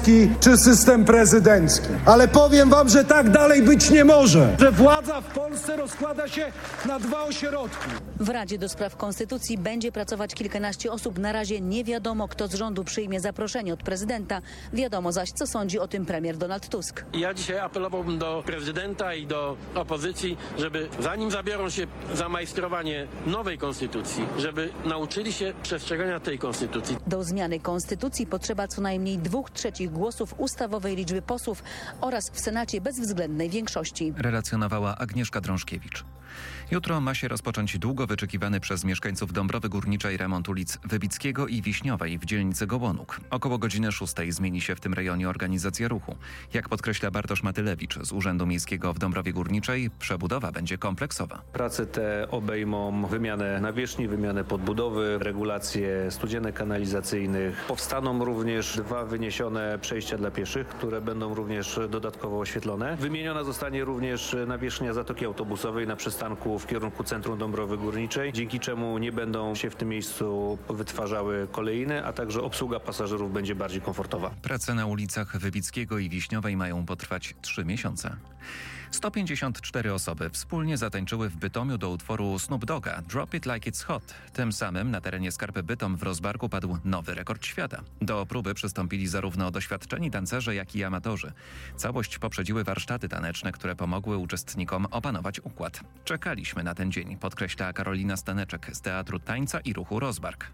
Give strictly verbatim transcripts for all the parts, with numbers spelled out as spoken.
sędziowski czy system prezydencki. Ale powiem wam, że tak dalej być nie może, że władza w Polsce rozkłada się na dwa ośrodki. W Radzie do Spraw Konstytucji będzie pracować kilkanaście osób. Na razie nie wiadomo, kto z rządu przyjmie zaproszenie od prezydenta. Wiadomo zaś, co sądzi o tym premier Donald Tusk. Ja dzisiaj apelowałbym do prezydenta i do opozycji, żeby zanim zabiorą się za majstrowanie nowej konstytucji, żeby nauczyli się przestrzegania tej konstytucji. Do zmiany konstytucji potrzeba co najmniej dwóch trzecich głosów ustawowej liczby posłów oraz w Senacie bezwzględnej większości. Relacjonowała Agnieszka Drążkiewicz. Jutro ma się rozpocząć długo wyczekiwany przez mieszkańców Dąbrowy Górniczej remont ulic Wybickiego i Wiśniowej w dzielnicy Gołonóg. Około godziny szóstej zmieni się w tym rejonie organizacja ruchu. Jak podkreśla Bartosz Matylewicz z Urzędu Miejskiego w Dąbrowie Górniczej, przebudowa będzie kompleksowa. Prace te obejmą wymianę nawierzchni, wymianę podbudowy, regulacje studzienek kanalizacyjnych. Powstaną również dwa wyniesione przejścia dla pieszych, które będą również dodatkowo oświetlone. Wymieniona zostanie również nawierzchnia zatoki autobusowej na przystanku w kierunku centrum Dąbrowy Górniczej, dzięki czemu nie będą się w tym miejscu wytwarzały kolejne, a także obsługa pasażerów będzie bardziej komfortowa. Prace na ulicach Wybickiego i Wiśniowej mają potrwać trzy miesiące. sto pięćdziesiąt cztery osoby wspólnie zatańczyły w Bytomiu do utworu Snoop Dogga Drop It Like It's Hot. Tym samym na terenie Skarpy Bytom w Rozbarku padł nowy rekord świata. Do próby przystąpili zarówno doświadczeni tancerze, jak i amatorzy. Całość poprzedziły warsztaty taneczne, które pomogły uczestnikom opanować układ. Czekaliśmy na ten dzień, podkreśla Karolina Staneczek z Teatru Tańca i Ruchu Rozbark.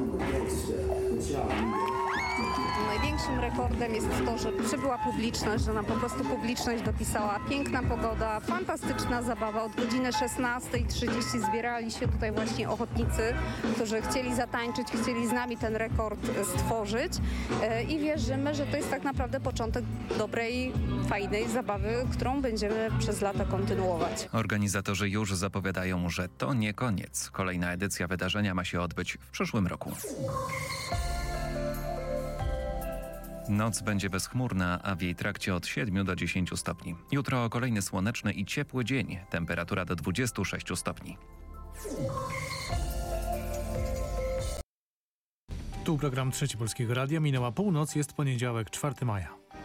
Największym rekordem jest to, że przybyła publiczność, że nam po prostu publiczność dopisała. Piękna pogoda, fantastyczna zabawa. Od godziny szesnastej trzydzieści zbierali się tutaj właśnie ochotnicy, którzy chcieli zatańczyć, chcieli z nami ten rekord stworzyć i wierzymy, że to jest tak naprawdę początek dobrej, fajnej zabawy, którą będziemy przez lata kontynuować. Organizatorzy już zapowiadają, że to nie koniec. Kolejna edycja wydarzenia ma się odbyć w przyszłym roku. Noc będzie bezchmurna, a w jej trakcie od siedmiu do dziesięciu stopni. Jutro kolejny słoneczny i ciepły dzień. Temperatura do dwudziestu sześciu stopni. Tu program Trzeci Polskiego Radia. Minęła północ, jest poniedziałek, czwartego maja.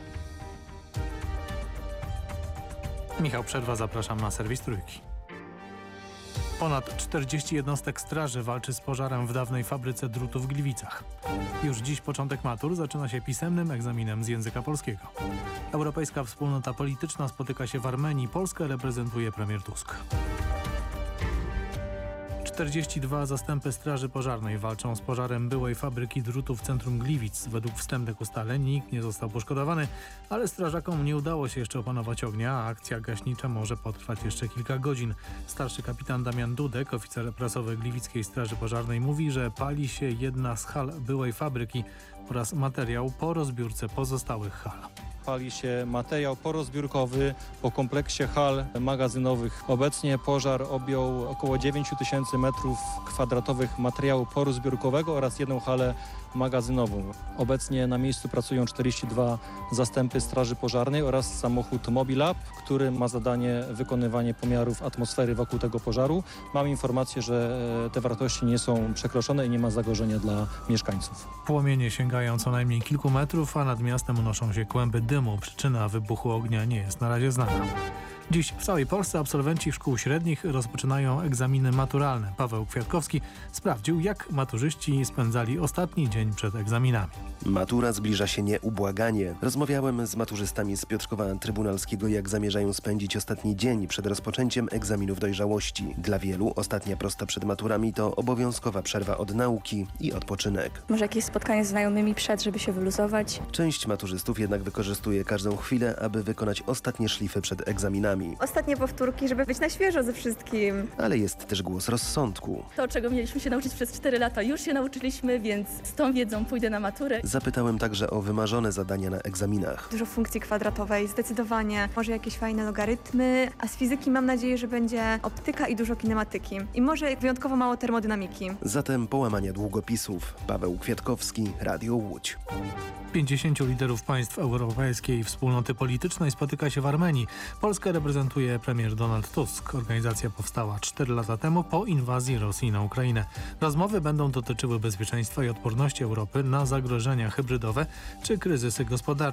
Michał Przerwa, zapraszam na serwis Trójki. Ponad czterdzieści jednostek straży walczy z pożarem w dawnej fabryce drutu w Gliwicach. Już dziś początek matur zaczyna się pisemnym egzaminem z języka polskiego. Europejska Wspólnota Polityczna spotyka się w Armenii. Polskę reprezentuje premier Tusk. czterdzieści dwa zastępy Straży Pożarnej walczą z pożarem byłej fabryki drutu w centrum Gliwic. Według wstępnych ustaleń nikt nie został poszkodowany, ale strażakom nie udało się jeszcze opanować ognia, a akcja gaśnicza może potrwać jeszcze kilka godzin. Starszy kapitan Damian Dudek, oficer prasowy Gliwickiej Straży Pożarnej, mówi, że pali się jedna z hal byłej fabryki oraz materiał po rozbiórce pozostałych hal. Pali się materiał porozbiórkowy po kompleksie hal magazynowych. Obecnie pożar objął około dziewięć tysięcy metrów kwadratowych materiału porozbiórkowego oraz jedną halę magazynową. Obecnie na miejscu pracują czterdzieści dwa zastępy Straży Pożarnej oraz samochód Mobilab, który ma zadanie wykonywanie pomiarów atmosfery wokół tego pożaru. Mam informację, że te wartości nie są przekroczone i nie ma zagrożenia dla mieszkańców. Płomienie sięgają co najmniej kilku metrów, a nad miastem unoszą się kłęby dymu. Przyczyna wybuchu ognia nie jest na razie znana. Dziś w całej Polsce absolwenci szkół średnich rozpoczynają egzaminy maturalne. Paweł Kwiatkowski sprawdził, jak maturzyści spędzali ostatni dzień przed egzaminami. Matura zbliża się nieubłaganie. Rozmawiałem z maturzystami z Piotrkowa Trybunalskiego, jak zamierzają spędzić ostatni dzień przed rozpoczęciem egzaminów dojrzałości. Dla wielu ostatnia prosta przed maturami to obowiązkowa przerwa od nauki i odpoczynek. Może jakieś spotkanie z znajomymi przed, żeby się wyluzować. Część maturzystów jednak wykorzystuje każdą chwilę, aby wykonać ostatnie szlify przed egzaminami. Ostatnie powtórki, żeby być na świeżo ze wszystkim. Ale jest też głos rozsądku. To, czego mieliśmy się nauczyć przez cztery lata, już się nauczyliśmy, więc z tą wiedzą pójdę na maturę. Zapytałem także o wymarzone zadania na egzaminach. Dużo funkcji kwadratowej, zdecydowanie. Może jakieś fajne logarytmy, a z fizyki mam nadzieję, że będzie optyka i dużo kinematyki. I może wyjątkowo mało termodynamiki. Zatem połamania długopisów. Paweł Kwiatkowski, Radio Łódź. pięćdziesięciu liderów państw europejskiej wspólnoty politycznej spotyka się w Armenii. Polskę reprezentuje premier Donald Tusk. Organizacja powstała cztery lata temu po inwazji Rosji na Ukrainę. Rozmowy będą dotyczyły bezpieczeństwa i odporności Europy na zagrożenia hybrydowe czy kryzysy gospodarcze.